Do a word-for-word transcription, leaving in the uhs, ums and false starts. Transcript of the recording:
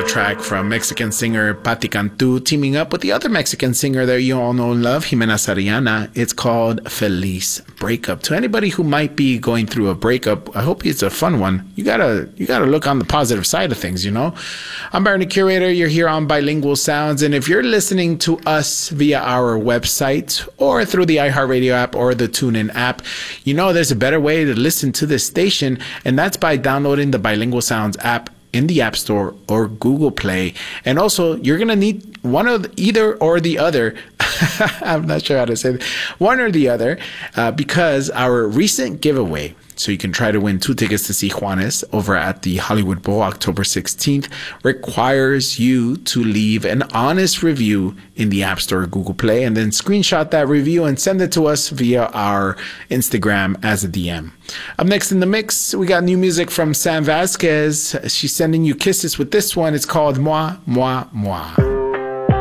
a track from Mexican singer Patti Cantu teaming up with the other Mexican singer that you all know and love, Jimena Sariñana. It's called Feliz Breakup. To anybody who might be going through a breakup, I hope it's a fun one. You gotta you gotta look on the positive side of things, you know? I'm Byron the Curator. You're here on Bilingual Sounds, and if you're listening to us via our website or through the iHeartRadio app or the TuneIn app, you know there's a better way to listen to this station, and that's by downloading the Bilingual Sounds app in the App Store or Google Play. And also, you're going to need one of the, either or the other. I'm not sure how to say it. One or the other, uh, because our recent giveaway, so you can try to win two tickets to see Juanes over at the Hollywood Bowl October sixteenth, requires you to leave an honest review in the App Store or Google Play, and then screenshot that review and send it to us via our Instagram as a D M. Up next in the mix, we got new music from Sam Vasquez. She's sending you kisses with this one. It's called Moi, Moi, Moi.